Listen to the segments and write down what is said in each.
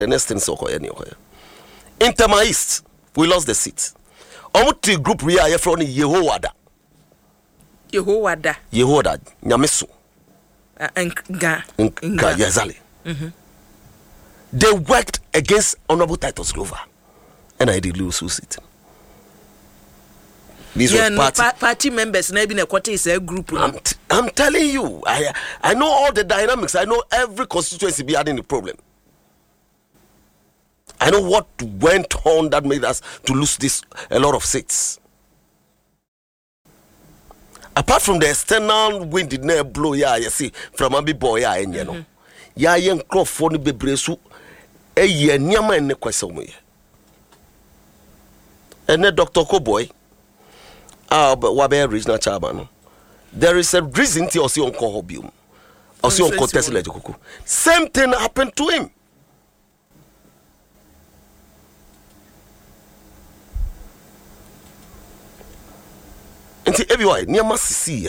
the next thing is okay. Interma East, we lost the seat. Omuti group we are from Yehoada, Nyamesu. Nga Yazali. They worked against Honorable Titus Glover, and I did lose seat. These were party members. Maybe a quarter is a group. I'm telling you, I know all the dynamics. I know every constituency be having the problem. I know what went on that made us to lose a lot of seats. Apart from the external wind did not blow, you see, from Abi Boy, and you know, young crop for the Bebresu, a year near my neck was somewhere. And then Dr. Koboy, but Wabe regional chairman, there is a reason to see on Kohobium, or see on contest legical. Same thing happened to him. Everywhere, near Massy,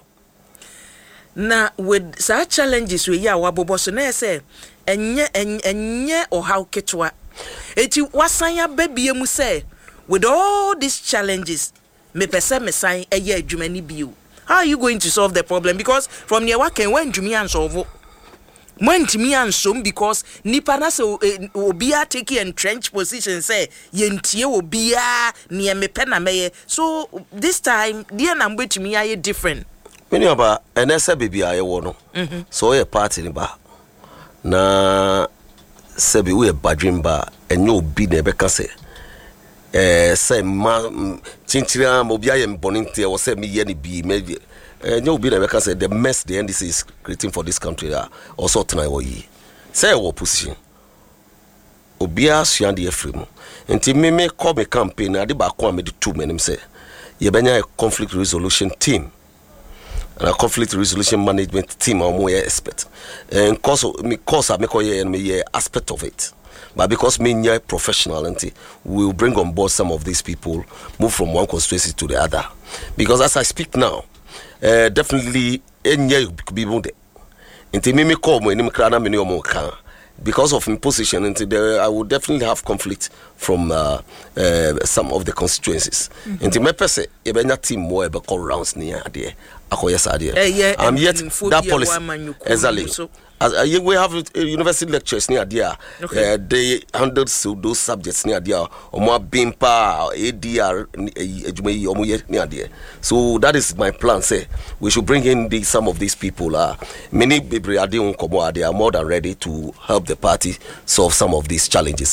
now, with such challenges, we are Waboboso, say, and ye or how Ketwa. It was Sanya baby, you say, with all these challenges, me pesa me sign a year, Jumani Biu. How are you going to solve the problem? Because from near work and when Jumian solve. When to me and some because Nipana so obia taking entrenched position say yentie obia near me pena me. So this time dear number to me are different. Many about an essa baby I wono. So a party in bar. Na sebi we a badrin bar and no be never can say. Say ma chinchira mobia and bonintia or say me yenny be maybe. No be never can say the mess the NDC is creating for this country also tonight or ye. Say what position. Obia Siandi Efremo. Until me call me campaign, I did back one made 2 men say. Ye benya a conflict resolution team. And a conflict resolution management team or more expert. And cause I make a aspect of it. But because me are professional, we'll bring on board some of these people, move from one constituency to the other. Because as I speak now, definitely any could be wounded. Until me call me crana many more can because of my position. Until I will definitely have conflict from some of the constituencies. Until me person, ebenya team more ebe call rounds near there. Akoyes idea. I'm yet that policy exactly. We have university lectures near there. They handle those subjects near there. Or more BIMPA, ADR, near there. So that is my plan. Say we should bring in some of these people. Many people they are more than ready to help the party solve some of these challenges.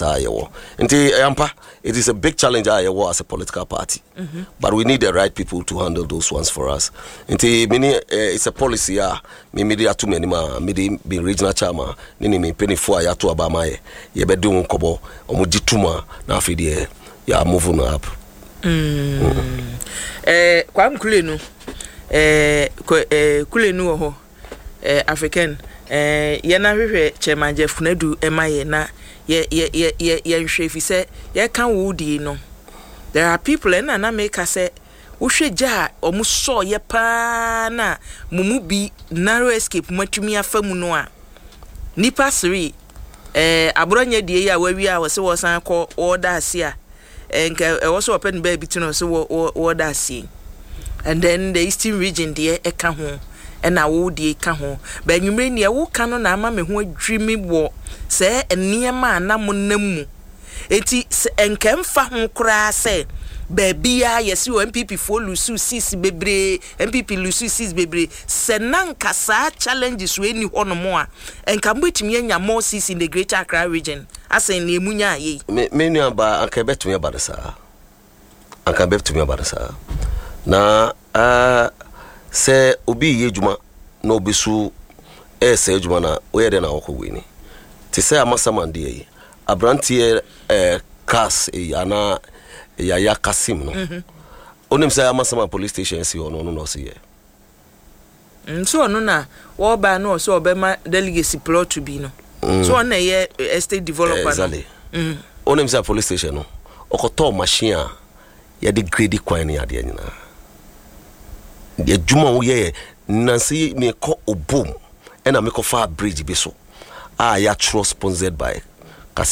It is a big challenge as a political party, but we need the right people to handle those ones for us. It's a policy. Media too many be regional chairman. Nini me penny for ya to abamaye. Ye be doing kobo omujituma na afidi ya moving up. Kwa mkulenu kulenu oho African yana hwehwe chairman Jeff Nadu emaye na ye nhwefi se ye kan wudi no. There are people na make us say Usheja omuso ye pa na mumu bi narrow escape matumi afamu no a nipa 3 abranya die ya wawi a wose wosan ko order asia enka wose open ba bi tino so order asia and then the eastern region die eka ho na wo die ka ho ba nwumre ne wo ka no na ama me ho adwimi wo se eniema na monnamu eti enka mfa ho kura se baby yes you MPP for lusu 6 bebre MPP lusu 6 bebre senanka sa challenges we ni hono mo a enka mbetimi anya more seats in the Greater Accra region asen na emunya aye me nu aba anka betumi aba sa na se obi yejuma na obisu se ejuma na oyede na okowini ti se amasamande yi abrantie cars ana ya Kasim no onim say amasama police station si ono no so ye so ono na wo ba no so obema delegacy plot to be no so on ye estate developer exactly onim say police station no okoto machine a ye de grade kwan ne ade nyina de djuma wo ye nansi me ko obom e na me ko fa bridge bi so ya trust sponsored by